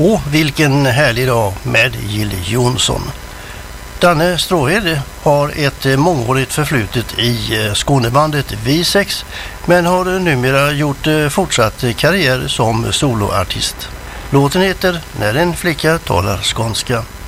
Vilken härlig dag med Jill Johnson. Danne Stråhed har ett mångårigt förflutet i Skånebandet V6 men har numera gjort fortsatt karriär som soloartist. Låten heter När en flicka talar skånska.